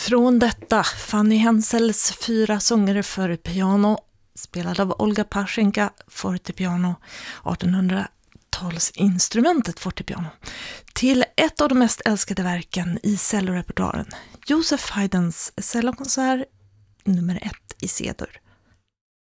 Från detta Fanny Hensels 4 sånger för piano, spelad av Olga Pasjenka, fortepiano, 1800-talsinstrumentet fortepiano, till ett av de mest älskade verken i cellorepertoaren, Joseph Haydns cellokonsert nummer 1 i C-dur.